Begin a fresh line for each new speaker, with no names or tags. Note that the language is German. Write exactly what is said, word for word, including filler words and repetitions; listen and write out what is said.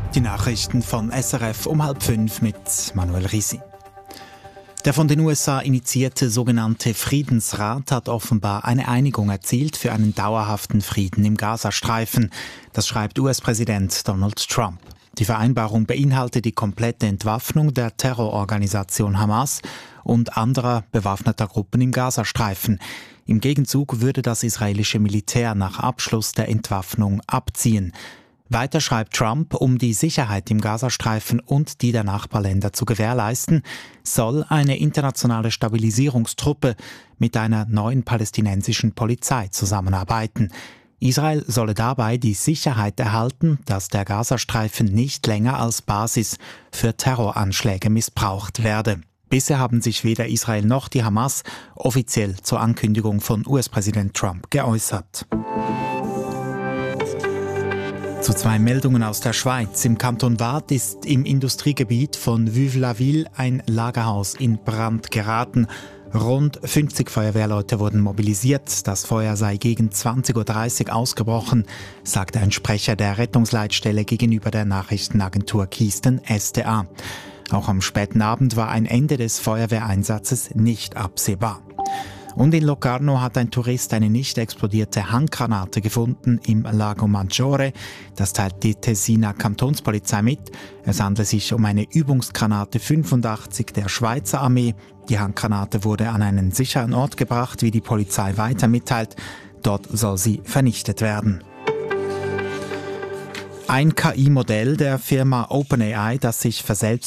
Die Nachrichten von S R F um halb fünf mit Manuel Risi. Der von den U S A initiierte sogenannte Friedensrat hat offenbar eine Einigung erzielt für einen dauerhaften Frieden im Gazastreifen. Das schreibt U S-Präsident Donald Trump. Die Vereinbarung beinhaltet die komplette Entwaffnung der Terrororganisation Hamas und anderer bewaffneter Gruppen im Gazastreifen. Im Gegenzug würde das israelische Militär nach Abschluss der Entwaffnung abziehen. Weiter schreibt Trump, um die Sicherheit im Gazastreifen und die der Nachbarländer zu gewährleisten, soll eine internationale Stabilisierungstruppe mit einer neuen palästinensischen Polizei zusammenarbeiten. Israel solle dabei die Sicherheit erhalten, dass der Gazastreifen nicht länger als Basis für Terroranschläge missbraucht werde. Bisher haben sich weder Israel noch die Hamas offiziell zur Ankündigung von U S-Präsident Trump geäußert. Zu zwei Meldungen aus der Schweiz. Im Kanton Waadt ist im Industriegebiet von Vuve-la-Ville ein Lagerhaus in Brand geraten. Rund fünfzig Feuerwehrleute wurden mobilisiert. Das Feuer sei gegen zwanzig Uhr dreißig ausgebrochen, sagte ein Sprecher der Rettungsleitstelle gegenüber der Nachrichtenagentur Kisten S D A. Auch am späten Abend war ein Ende des Feuerwehreinsatzes nicht absehbar. Und in Locarno hat ein Tourist eine nicht explodierte Handgranate gefunden im Lago Maggiore. Das teilt die Tessiner Kantonspolizei mit. Es handelt sich um eine Übungsgranate fünfundachtzig der Schweizer Armee. Die Handgranate wurde an einen sicheren Ort gebracht, wie die Polizei weiter mitteilt. Dort soll sie vernichtet werden. Ein K I-Modell der Firma OpenAI, das sich verselbstständigt